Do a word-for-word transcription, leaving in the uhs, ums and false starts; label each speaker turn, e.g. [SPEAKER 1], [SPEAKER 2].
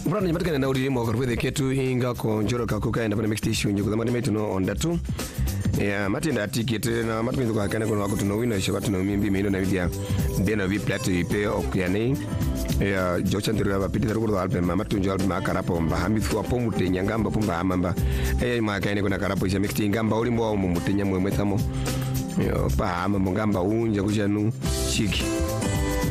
[SPEAKER 1] Brand ni matkana na uri mo karwe ketu inga ko njoro ka kuka enda pa mixed issue njuko zamani metu no onda tu. Ya matinda ticket na matumi kwa kana kuna wakutu no wino shaka tuna mimbi mino na vidia dena vi plate ipe okuyane. Ya jocha ndira ba piti ruko album mama tunjo album akarapo mba hamifu apo mutenya ngamba pumba amamba. Eh makane kuna karapo isha mixed ngamba uri mbo mutenya mwemwe tamo. Yo pa amamba ngamba unja kushanu chiki.